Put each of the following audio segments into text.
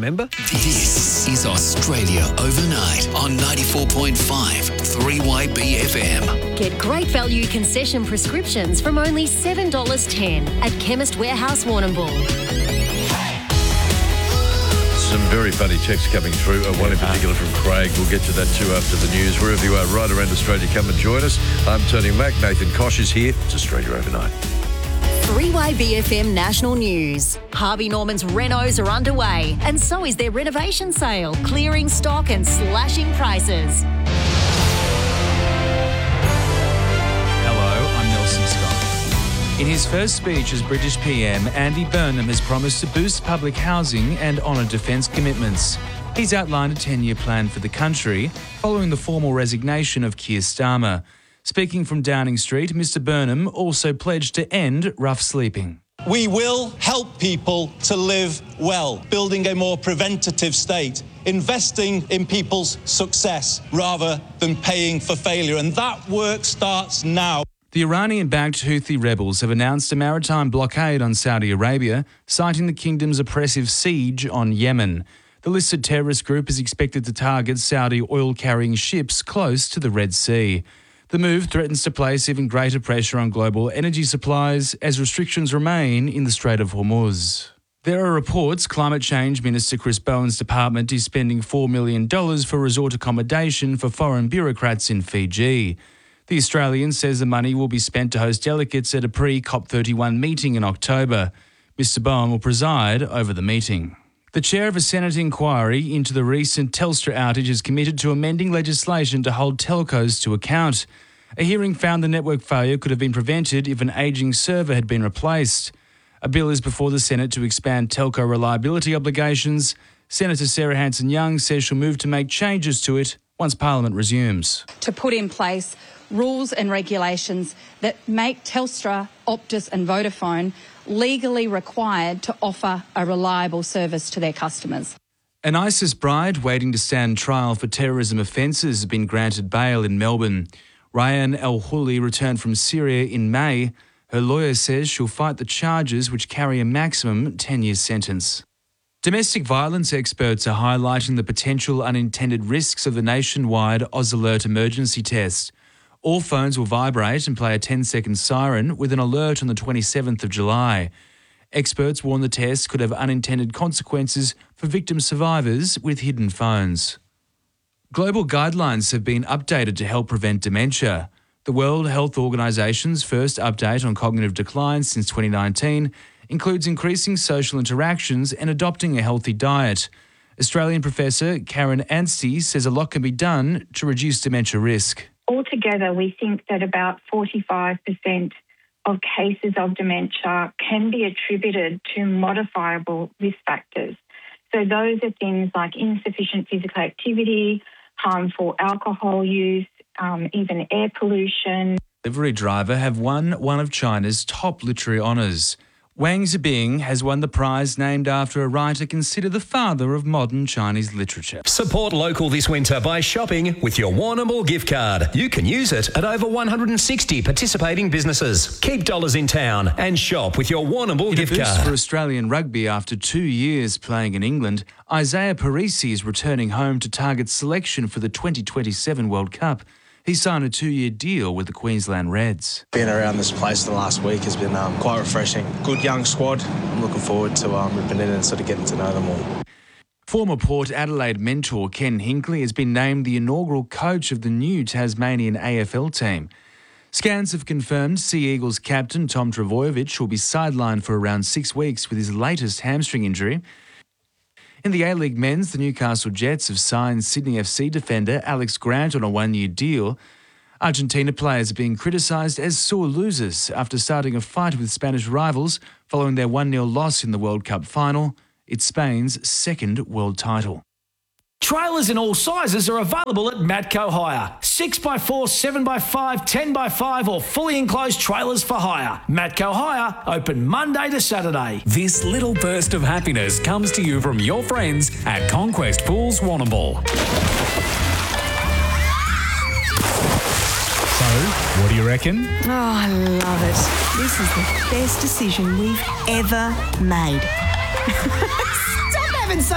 remember? This is Australia Overnight on 94.5 3YB FM. Get great value concession prescriptions from only $7.10 at Chemist Warehouse Warrnambool. Some very funny texts coming through, one in particular from Craig. We'll get to that too after the news. Wherever you are right around Australia, come and join us. I'm Tony Mack. Nathan Kosh is here. It's Australia Overnight. 3YBFM National News. Harvey Norman's renos are underway, and so is their renovation sale, clearing stock and slashing prices. Hello, I'm Nelson Scott. In his first speech as British PM, Andy Burnham has promised to boost public housing and honour defence commitments. He's outlined a 10-year plan for the country following the formal resignation of Keir Starmer. Speaking from Downing Street, Mr Burnham also pledged to end rough sleeping. We will help people to live well, building a more preventative state, investing in people's success rather than paying for failure. And that work starts now. The Iranian-backed Houthi rebels have announced a maritime blockade on Saudi Arabia, citing the kingdom's oppressive siege on Yemen. The listed terrorist group is expected to target Saudi oil-carrying ships close to the Red Sea. The move threatens to place even greater pressure on global energy supplies as restrictions remain in the Strait of Hormuz. There are reports Climate Change Minister Chris Bowen's department is spending $4 million for resort accommodation for foreign bureaucrats in Fiji. The Australian says the money will be spent to host delegates at a pre-COP31 meeting in October. Mr Bowen will preside over the meeting. The chair of a Senate inquiry into the recent Telstra outage is committed to amending legislation to hold telcos to account. A hearing found the network failure could have been prevented if an ageing server had been replaced. A bill is before the Senate to expand telco reliability obligations. Senator Sarah Hanson-Young says she'll move to make changes to it once Parliament resumes. To put in place rules and regulations that make Telstra, Optus and Vodafone legally required to offer a reliable service to their customers. An ISIS bride waiting to stand trial for terrorism offences has been granted bail in Melbourne. Ryan El-Houli returned from Syria in May. Her lawyer says she'll fight the charges, which carry a maximum 10-year sentence. Domestic violence experts are highlighting the potential unintended risks of the nationwide Oz Alert emergency test. All phones will vibrate and play a 10-second siren with an alert on the 27th of July. Experts warn the test could have unintended consequences for victim survivors with hidden phones. Global guidelines have been updated to help prevent dementia. The World Health Organisation's first update on cognitive decline since 2019 includes increasing social interactions and adopting a healthy diet. Australian professor Karen Anstey says a lot can be done to reduce dementia risk. Altogether, we think that about 45% of cases of dementia can be attributed to modifiable risk factors. So those are things like insufficient physical activity, harmful alcohol use, even air pollution. Delivery driver have won one of China's top literary honours. Wang Zibing has won the prize named after a writer considered the father of modern Chinese literature. Support local this winter by shopping with your Warrnambool gift card. You can use it at over 160 participating businesses. Keep dollars in town and shop with your Warrnambool gift card. For Australian rugby after 2 years playing in England, Isaiah Parisi is returning home to target selection for the 2027 World Cup. He signed a 2-year deal with the Queensland Reds. Being around this place the last week has been quite refreshing. Good young squad. I'm looking forward to ripping in and sort of getting to know them all. Former Port Adelaide mentor Ken Hinkley has been named the inaugural coach of the new Tasmanian AFL team. Scans have confirmed Sea Eagles captain Tom Trbojevic will be sidelined for around 6 weeks with his latest hamstring injury. In the A-League men's, the Newcastle Jets have signed Sydney FC defender Alex Grant on a 1-year deal. Argentina players are being criticised as sore losers after starting a fight with Spanish rivals following their 1-0 loss in the World Cup final. It's Spain's second world title. Trailers in all sizes are available at Matco Hire. 6x4, 7x5, 10x5 or fully enclosed trailers for hire. Matco Hire, open Monday to Saturday. This little burst of happiness comes to you from your friends at Conquest Pools Warrnambool. So, what do you reckon? Oh, I love it. This is the best decision we've ever made. Stop having so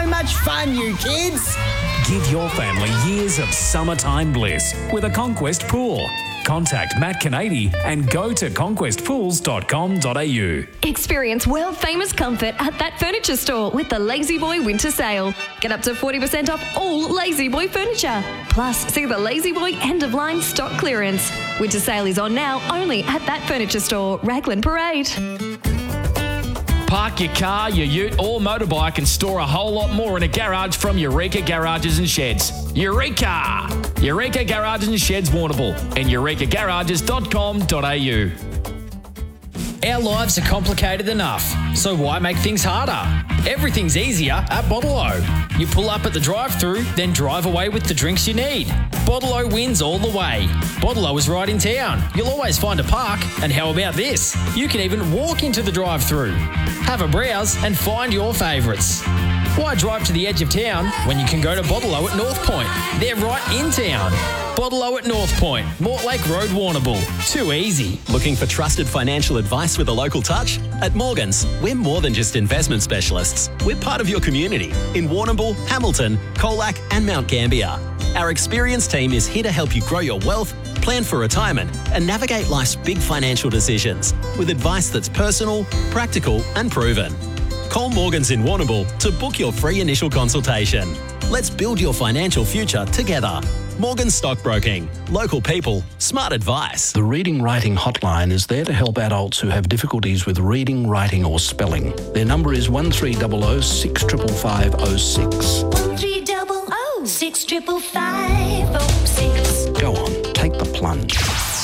so much fun, you kids. Give your family years of summertime bliss with a Conquest pool. Contact Matt Canady and go to conquestpools.com.au. Experience world-famous comfort at That Furniture Store with the Lazy Boy Winter Sale. Get up to 40% off all Lazy Boy furniture. Plus, see the Lazy Boy end-of-line stock clearance. Winter Sale is on now only at That Furniture Store, Raglan Parade. Park your car, your ute or motorbike and store a whole lot more in a garage from Eureka Garages and Sheds. Eureka! Eureka Garages and Sheds Warrnambool and eurekagarages.com.au. Our lives are complicated enough, so why make things harder? Everything's easier at Bottle-O. You pull up at the drive-thru, then drive away with the drinks you need. Bottle-O wins all the way. Bottle-O is right in town. You'll always find a park, and how about this? You can even walk into the drive-thru. Have a browse and find your favourites. Why drive to the edge of town when you can go to Bottle-O at North Point? They're right in town. Bottle-O at North Point, Mortlake Road, Warrnambool. Too easy. Looking for trusted financial advice with a local touch? At Morgans, we're more than just investment specialists. We're part of your community in Warrnambool, Hamilton, Colac and Mount Gambier. Our experienced team is here to help you grow your wealth, plan for retirement and navigate life's big financial decisions with advice that's personal, practical and proven. Call Morgans in Warrnambool to book your free initial consultation. Let's build your financial future together. Morgans Stockbroking. Local people. Smart advice. The Reading Writing Hotline is there to help adults who have difficulties with reading, writing or spelling. Their number is 1300 655 06. 1300 655 06. Go on, take the plunge.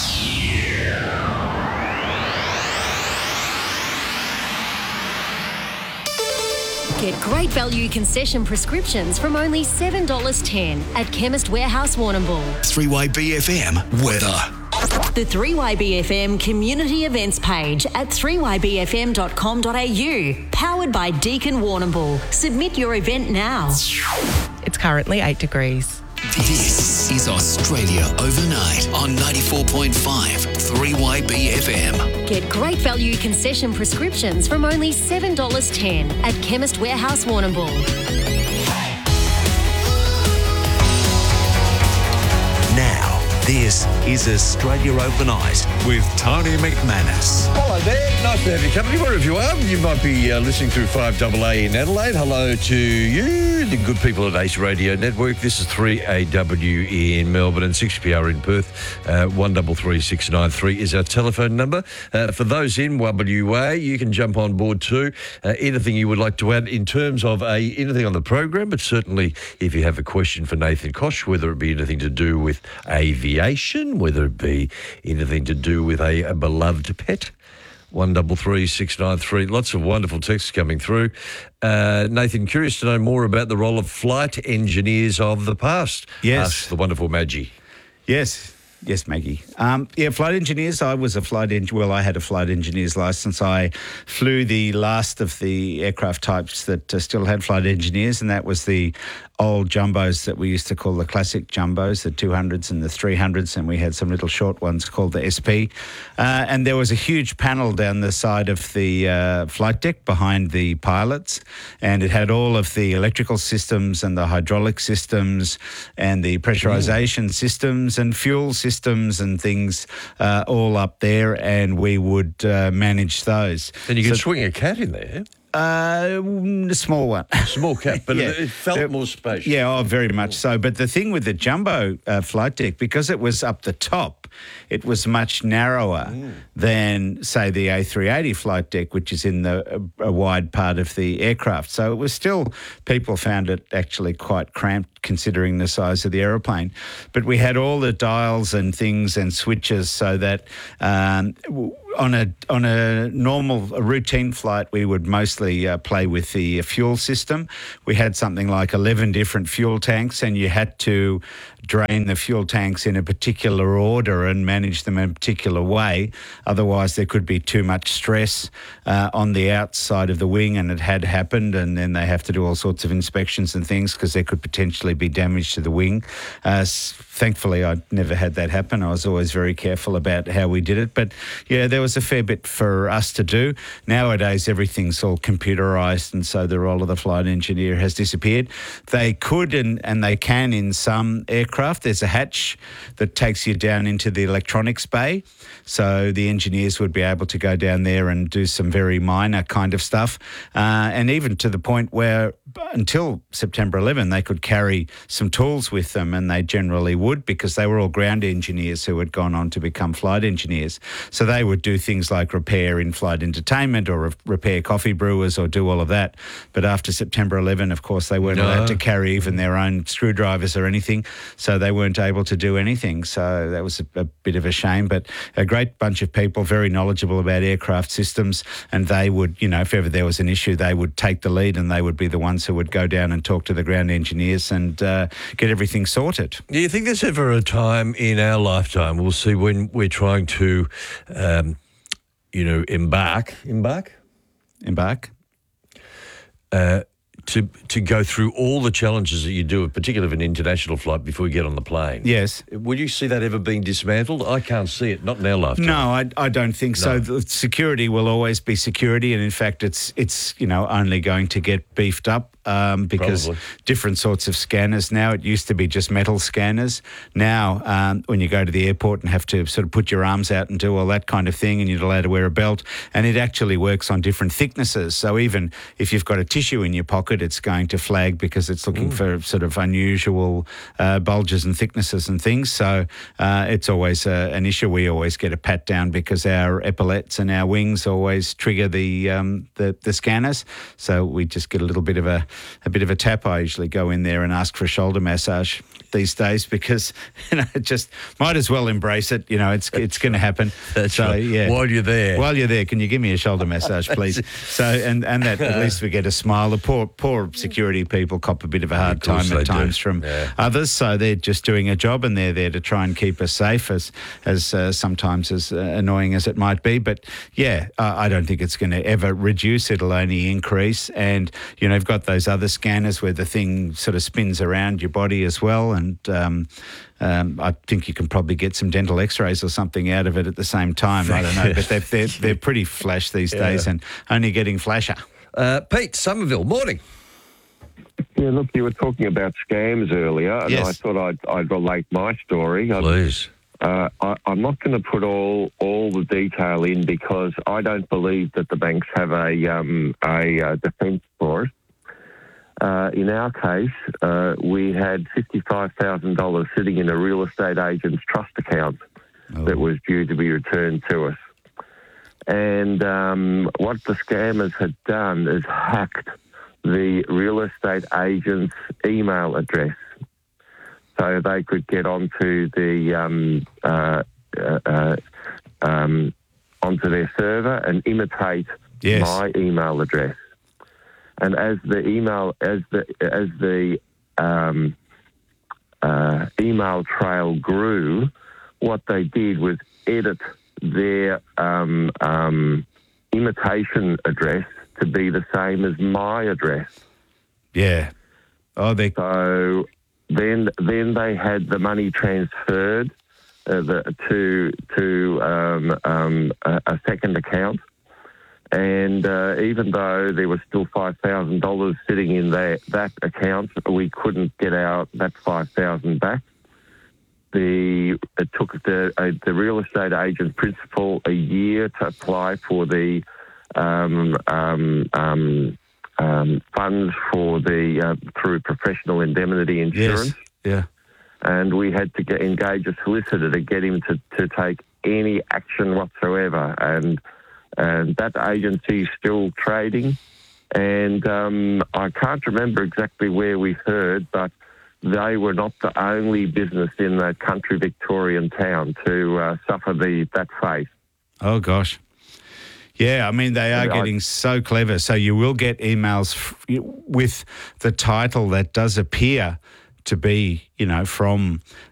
Get great value concession prescriptions from only $7.10 at Chemist Warehouse Warrnambool. 3YBFM weather. The 3YBFM community events page at 3ybfm.com.au. Powered by Deakin Warrnambool. Submit your event now. It's currently 8 degrees. This is Australia Overnight on 94.5 3YBFM. Get great value concession prescriptions from only $7.10 at Chemist Warehouse Warrnambool. Now, this is Australia Overnight with Tony McManus. Hello there. Nice to have you company wherever you are. You might be listening through 5AA in Adelaide. Hello to you, the good people at Ace Radio Network. This is 3AW in Melbourne and 6PR in Perth. 133693 is our telephone number. For those in WA, you can jump on board too. Anything you would like to add in terms of anything on the program, but certainly if you have a question for Nathan Koch, whether it be anything to do with aviation, whether it be anything to do with a beloved pet. 133693. Lots of wonderful texts coming through. Nathan, curious to know more about the role of flight engineers of the past. Yes. Ask the wonderful Maggie. Yes, Maggie. Flight engineers. I was a flight engineer. Well, I had a flight engineer's license. I flew the last of the aircraft types that still had flight engineers, and that was the old jumbos that we used to call the classic jumbos, the 200s and the 300s, and we had some little short ones called the SP. And there was a huge panel down the side of the flight deck behind the pilots, and it had all of the electrical systems and the hydraulic systems and the pressurization systems and fuel systems and things all up there, and we would manage those. And you could swing a cat in there. A small one. Small cat, but yeah. It felt more spacious. Yeah, very much so. But the thing with the jumbo flight deck, because it was up the top, it was much narrower than, say, the A380 flight deck, which is in a wide part of the aircraft. So it was still, people found it actually quite cramped considering the size of the aeroplane. But we had all the dials and things and switches so that on a normal routine flight, we would mostly play with the fuel system. We had something like 11 different fuel tanks, and you had to drain the fuel tanks in a particular order and manage them in a particular way. Otherwise, there could be too much stress on the outside of the wing, and it had happened, and then they have to do all sorts of inspections and things because there could potentially be damage to the wing. thankfully, I never had that happen. I was always very careful about how we did it. But, yeah, there was a fair bit for us to do. Nowadays, everything's all computerised, and so the role of the flight engineer has disappeared. They could and they can in some aircraft. There's a hatch that takes you down into the electronics bay. So the engineers would be able to go down there and do some very minor kind of stuff. And even to the point where until September 11, they could carry some tools with them, and they generally would, because they were all ground engineers who had gone on to become flight engineers. So they would do things like repair in-flight entertainment or repair coffee brewers or do all of that. But after September 11, of course, they weren't allowed to carry even their own screwdrivers or anything, so they weren't able to do anything. So that was a bit of a shame, but a great bunch of people, very knowledgeable about aircraft systems, and they would, if ever there was an issue, they would take the lead, and they would be the ones who would go down and talk to the ground engineers and get everything sorted. Do you think there's ever a time in our lifetime, we'll see, when we're trying to, embark, to go through all the challenges that you do, particularly of an international flight, before you get on the plane? Yes. Would you see that ever being dismantled? I can't see it, not in our lifetime. No, I don't think so. The security will always be security, and in fact, it's only going to get beefed up. Because Probably. different sorts of scanners now. It used to be just metal scanners. Now, when you go to the airport and have to sort of put your arms out and do all that kind of thing, and you're allowed to wear a belt, and it actually works on different thicknesses. So even if you've got a tissue in your pocket, it's going to flag because it's looking for sort of unusual bulges and thicknesses and things. So it's always an issue. We always get a pat down because our epaulets and our wings always trigger the scanners. So we just get a little bit of a tap. I usually go in there and ask for a shoulder massage these days because just might as well embrace it. It's going to happen. That's right. Yeah. While you're there, can you give me a shoulder massage, please? So and that at least we get a smile. The poor security people cop a bit of a hard time at times from others. So they're just doing a job, and they're there to try and keep us safe, as sometimes as annoying as it might be. But yeah, I don't think it's going to ever reduce. It'll only increase. And you've got those other scanners where the thing sort of spins around your body as well, and I think you can probably get some dental x-rays or something out of it at the same time. I don't know, but they're pretty flash these days, and only getting flasher. Pete, Somerville, morning. Yeah, look, you were talking about scams earlier, and Yes. I thought I'd relate my story. Please. I'm not going to put all the detail in because I don't believe that the banks have a defence for it. In our case, we had $55,000 sitting in a real estate agent's trust account that was due to be returned to us. And what the scammers had done is hacked the real estate agent's email address, so they could get onto onto their server and imitate my email address. And as the email email trail grew, what they did was edit their imitation address to be the same as my address. Yeah. So then they had the money transferred to a second account. And even though there was still $5,000 sitting in that account, we couldn't get that $5,000 back. It took the real estate agent principal a year to apply for the funds for through professional indemnity insurance. Yes. Yeah. And we had to engage a solicitor to get him to take any action whatsoever. And that agency is still trading. And I can't remember exactly where we heard, but they were not the only business in that country Victorian town to suffer that fate. Oh, gosh. Yeah, I mean, they are getting so clever. So you will get emails with the title that does appear to be, from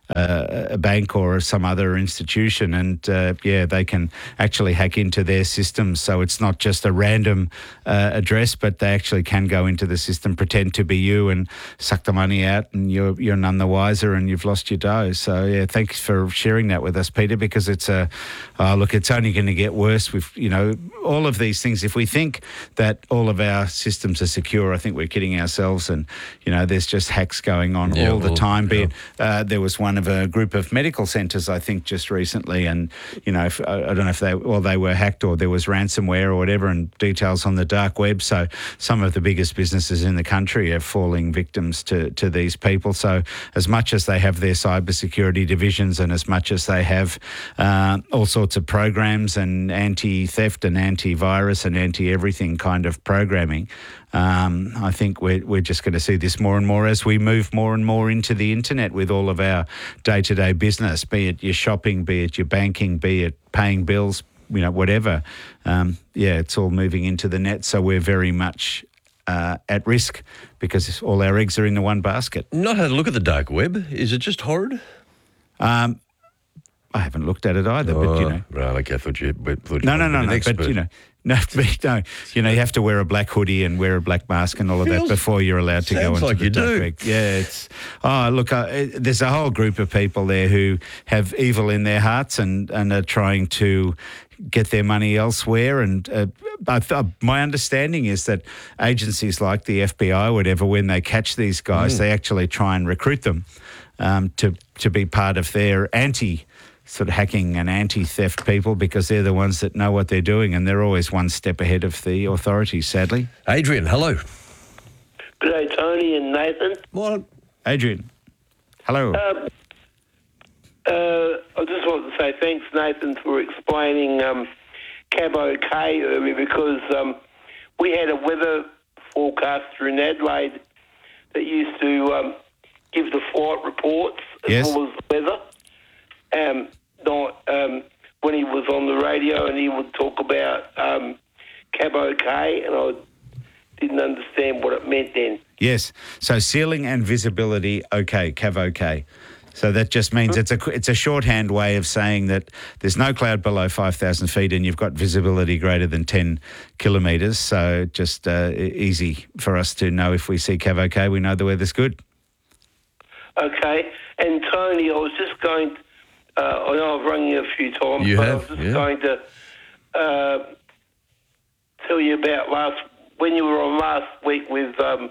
a bank or some other institution, and they can actually hack into their systems. So it's not just a random address, but they actually can go into the system, pretend to be you, and suck the money out, and you're none the wiser, and you've lost your dough. So yeah, thanks for sharing that with us, Peter, because it's it's only going to get worse with all of these things. If we think that all of our systems are secure, I think we're kidding ourselves, and there's just hacks going on all the time. There was one of a group of medical centres, I think, just recently, and I don't know if they were hacked or there was ransomware or whatever, and details on the dark web. So some of the biggest businesses in the country are falling victims to these people. So as much as they have their cybersecurity divisions, and as much as they have all sorts of programs and anti-theft and anti-virus and anti-everything kind of programming, I think we're just going to see this more and more as we move more and more into the internet with all of our day-to-day business, be it your shopping, be it your banking, be it paying bills, whatever. It's all moving into the net. So we're very much at risk because all our eggs are in the one basket. Not had a look at the dark web. Is it just horrid? I haven't looked at it either, but Right, okay, I thought you No, expert. No, you have to wear a black hoodie and wear a black mask and all of that before you're allowed to go into like the you dark do. web. Yeah, there's a whole group of people there who have evil in their hearts and are trying to get their money elsewhere. And my understanding is that agencies like the FBI, whatever, when they catch these guys, they actually try and recruit them to be part of their sort of hacking and anti-theft people, because they're the ones that know what they're doing, and they're always one step ahead of the authorities, sadly. Adrian, hello. Good day, Tony and Nathan. Well, Adrian, hello. I just want to say thanks, Nathan, for explaining Cab OK earlier, because we had a weather forecaster in Adelaide that used to give the flight reports as well as the weather. When he was on the radio, and he would talk about Cab OK, and I didn't understand what it meant then. Yes, so ceiling and visibility, okay, Cav OK. So that just means it's a shorthand way of saying that there's no cloud below 5,000 feet and you've got visibility greater than 10 kilometres. So just easy for us to know if we see Cav OK, we know the weather's good. Okay, and Tony, I was just going. I know I've rung you a few times, You but have, I was just going to tell you about when you were on last week with Clive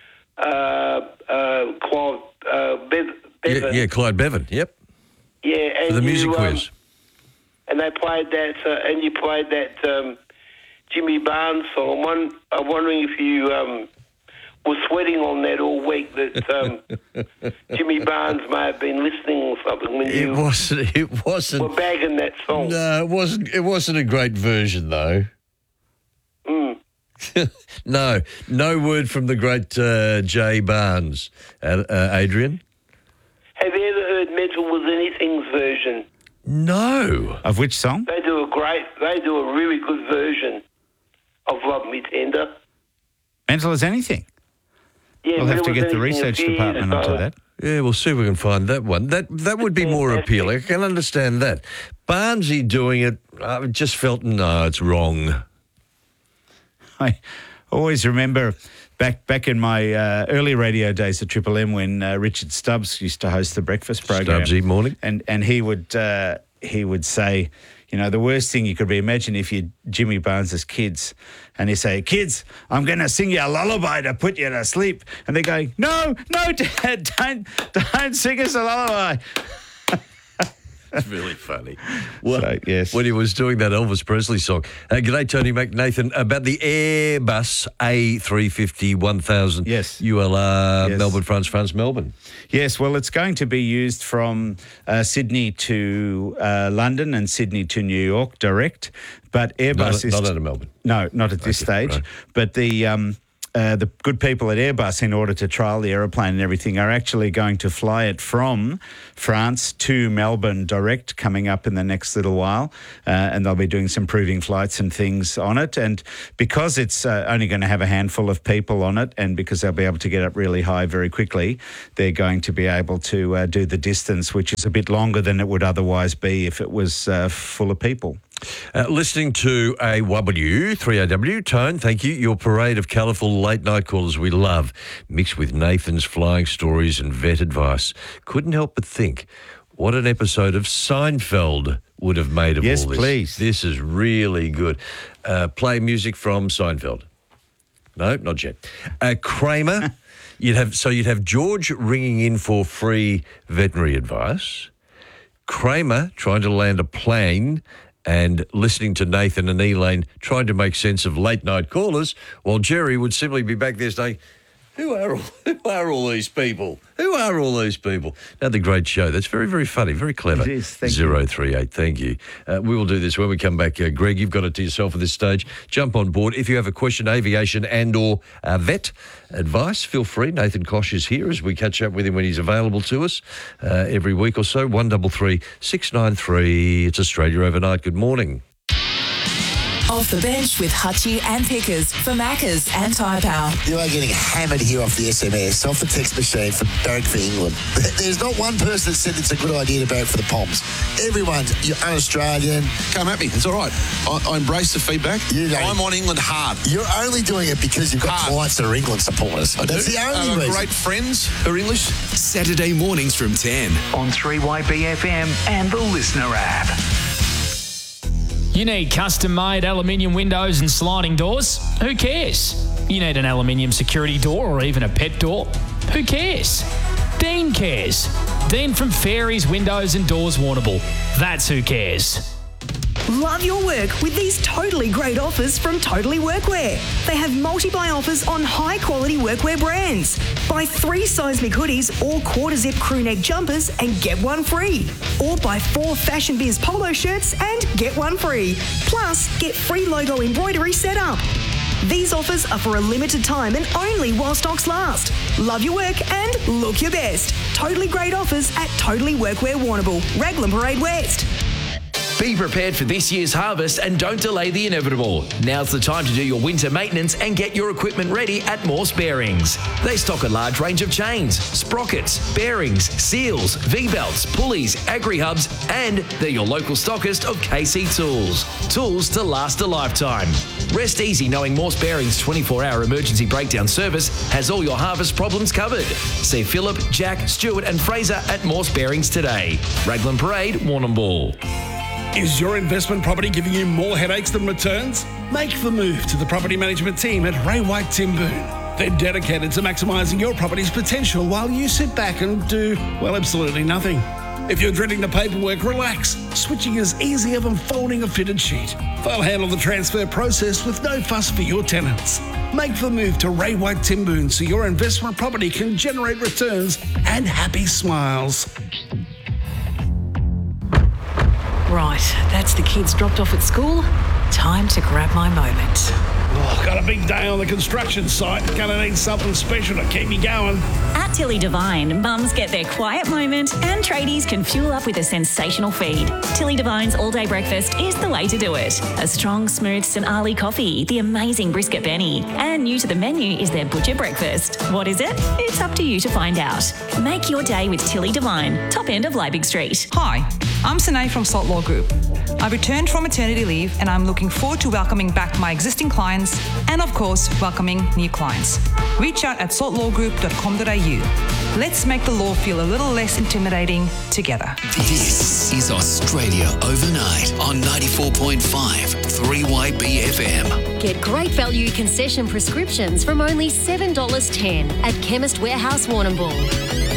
Bevan. Yeah, Clyde Bevan, yep. Yeah, and For the music quiz. And they played that, and you played that Jimmy Barnes song. I'm wondering if you were sweating on that all week, that Jimmy Barnes may have been listening or something when you It wasn't. were bagging that song. No, it wasn't. It wasn't a great version, though. No word from the great Jay Barnes. Adrian? Have you ever heard Mental Was Anything's version? No. Of which song? They do a really good version of Love Me Tender. Mental as Anything? Yeah, we'll have to Mental get the Was Anything research a few department years onto ago. that. Yeah, we'll see if we can find that one. That would be more appealing. I can understand that. Barnesy doing it, I just felt, no, it's wrong. I always remember back in my early radio days at Triple M when Richard Stubbs used to host the breakfast program. Stubbsy morning. And he would say, the worst thing you could be, imagine if you're Jimmy Barnes' kids and he'd say, kids, I'm going to sing you a lullaby to put you to sleep. And they're going, no, Dad, don't sing us a lullaby. It's really funny. Well, yes. When he was doing that Elvis Presley song. G'day, Tony McNathan. About the Airbus A350-1000. Yes. ULR, Melbourne, France, Melbourne. Yes, well, it's going to be used from Sydney to London and Sydney to New York direct. But Airbus Not out of Melbourne. No, not at this stage. Right. But the the good people at Airbus, in order to trial the aeroplane and everything, are actually going to fly it from France to Melbourne direct coming up in the next little while. And they'll be doing some proving flights and things on it. And because it's only going to have a handful of people on it, and because they'll be able to get up really high very quickly, they're going to be able to do the distance, which is a bit longer than it would otherwise be if it was full of people. Listening to AW, 3AW, Tone, thank you. Your parade of colourful late-night callers we love, mixed with Nathan's flying stories and vet advice. Couldn't help but think, what an episode of Seinfeld would have made of all this. Yes, please. This is really good. Play music from Seinfeld. No, not yet. Kramer, you'd have George ringing in for free veterinary advice, Kramer trying to land a plane, and listening to Nathan and Elaine trying to make sense of late-night callers, while Jerry would simply be back there saying, Who are all these people? Who are all these people? Another great show. That's very, very funny, very clever. It is. Thank you. 038, thank you. We will do this when we come back. Greg, you've got it to yourself at this stage. Jump on board. If you have a question, aviation and or vet advice, feel free. Nathan Koch is here as we catch up with him when he's available to us every week or so. 133 693. It's Australia Overnight. Good morning. Off the bench with Hutchie and Pickers for Maccas and Tyre Power. You are getting hammered here off the SMS, off the text machine for Barrack for England. There's not one person that said it's a good idea to Barrack for the Poms. Everyone's un-Australian. Come at me. It's all right. I embrace the feedback. I'm on England hard. You're only doing it because you've got clients that are England supporters. That's the only reason. Great friends who are English. Saturday mornings from 10 on 3YBFM and the Listener app. You need custom-made aluminium windows and sliding doors? Who cares? You need an aluminium security door or even a pet door? Who cares? Dean cares. Dean from Fairies Windows and Doors Warrnambool. That's who cares. Love your work with these totally great offers from Totally Workwear. They have multi-buy offers on high-quality workwear brands. Buy 3 seismic hoodies or quarter-zip crew neck jumpers and get one free. Or buy 4 Fashion Biz polo shirts and get one free. Plus, get free logo embroidery set up. These offers are for a limited time and only while stocks last. Love your work and look your best. Totally great offers at Totally Workwear Warrnambool, Raglan Parade West. Be prepared for this year's harvest and don't delay the inevitable. Now's the time to do your winter maintenance and get your equipment ready at Morse Bearings. They stock a large range of chains, sprockets, bearings, seals, V-belts, pulleys, agri-hubs, and they're your local stockist of KC Tools. Tools to last a lifetime. Rest easy knowing Morse Bearings' 24-hour emergency breakdown service has all your harvest problems covered. See Phillip, Jack, Stuart and Fraser at Morse Bearings today. Raglan Parade, Warrnambool. Is your investment property giving you more headaches than returns? Make the move to the property management team at Ray White Timboon. They're dedicated to maximising your property's potential while you sit back and do, well, absolutely nothing. If you're dreading the paperwork, relax. Switching is easier than folding a fitted sheet. They'll handle the transfer process with no fuss for your tenants. Make the move to Ray White Timboon so your investment property can generate returns and happy smiles. Right, that's the kids dropped off at school. Time to grab my moment. Oh, got a big day on the construction site. Gonna need something special to keep me going. At Tilly Devine, mums get their quiet moment and tradies can fuel up with a sensational feed. Tilly Devine's all-day breakfast is the way to do it. A strong, smooth St. Ali coffee, the amazing brisket Benny, and new to the menu is their butcher breakfast. What is it? It's up to you to find out. Make your day with Tilly Devine, top end of Liebig Street. Hi, I'm Sinay from Salt Law Group. I've returned from maternity leave and I'm looking forward to welcoming back my existing clients and, of course, welcoming new clients. Reach out at saltlawgroup.com.au. Let's make the law feel a little less intimidating together. This is Australia Overnight on 94.5 3YBFM. Get great value concession prescriptions from only $7.10 at Chemist Warehouse Warrnambool.